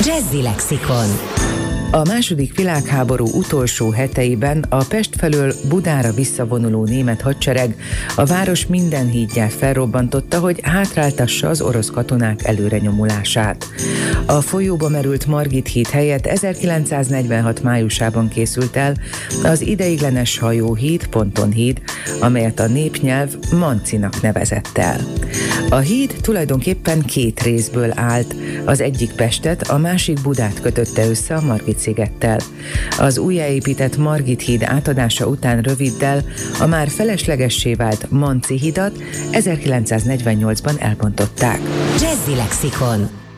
Jazzy Lexikon. A második világháború utolsó heteiben a Pest felől Budára visszavonuló német hadsereg a város minden hídját felrobbantotta, hogy hátráltassa az orosz katonák előrenyomulását. A folyóba merült Margit híd helyett 1946 májusában készült el az ideiglenes hajóhíd, pontonhíd, amelyet a népnyelv Mancinak nevezett el. A híd tulajdonképpen két részből állt, az egyik Pestet, a másik Budát kötötte össze a Margit-szigettel. Az újjáépített Margit híd átadása után röviddel a már feleslegessé vált Manci hidat 1948-ban elbontották. Jazzy Lexikon.